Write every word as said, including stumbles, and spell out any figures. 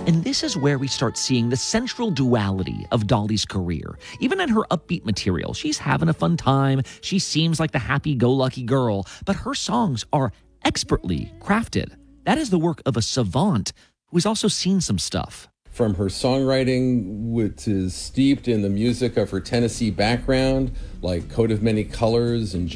And this is where we start seeing the central duality of Dolly's career. Even in her upbeat material, she's having a fun time. She seems like the happy-go-lucky girl, but her songs are expertly crafted. That is the work of a savant who has also seen some stuff. From her songwriting, which is steeped in the music of her Tennessee background, like Coat of Many Colors and